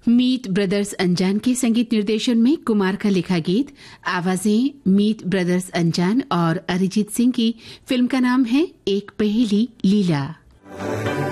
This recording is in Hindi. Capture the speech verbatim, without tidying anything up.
मीत ब्रदर्स अंजान के संगीत निर्देशन में कुमार का लिखा गीत, आवाजें मीत ब्रदर्स अंजान और अरिजीत सिंह की। फिल्म का नाम है एक पहेली लीला।